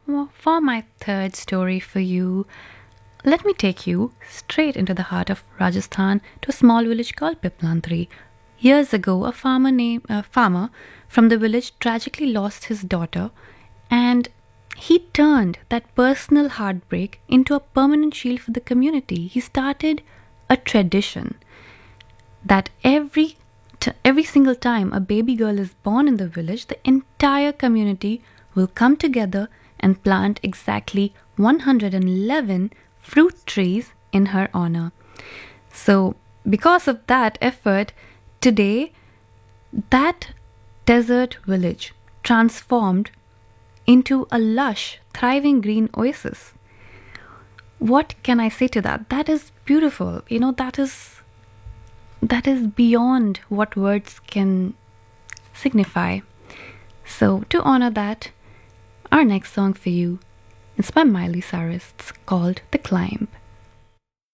Well, for my third story for you, let me take you straight into the heart of Rajasthan to a small village called Piplantri. Years ago, a farmer from the village tragically lost his daughter, and he turned that personal heartbreak into a permanent shield for the community. He started a tradition that every single time a baby girl is born in the village, the entire community will come together and plant exactly 111 fruit trees in her honor. So, because of that effort, today that desert village transformed into a lush, thriving green oasis. What can I say to that? That is beautiful. That is beyond what words can signify. So, to honor that, our next song for you is by Miley Cyrus. It's called The Climb.